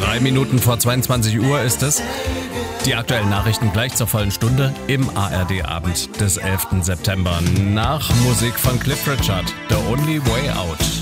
3 Minuten vor 22 Uhr ist es. Die aktuellen Nachrichten gleich zur vollen Stunde im ARD-Abend des 11. September. Nach Musik von Cliff Richard, The Only Way Out.